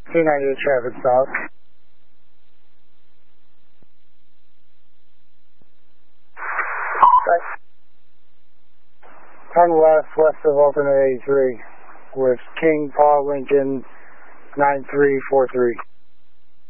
298 traffic stop. Turn left, west of alternate 83 with King Paul Lincoln 9343.